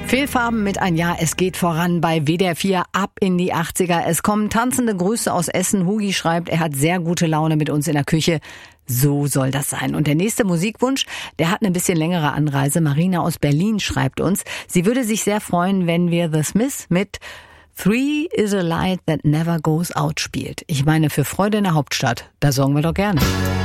Fehlfarben mit ein Jahr, es geht voran bei WDR 4 ab in die 80er. Es kommen tanzende Grüße aus Essen. Hugi schreibt, er hat sehr gute Laune mit uns in der Küche. So soll das sein. Und der nächste Musikwunsch, der hat eine bisschen längere Anreise. Marina aus Berlin schreibt uns, sie würde sich sehr freuen, wenn wir The Smiths mit Three is a Light That Never Goes Out spielt. Ich meine, für Freude in der Hauptstadt, da sorgen wir doch gerne.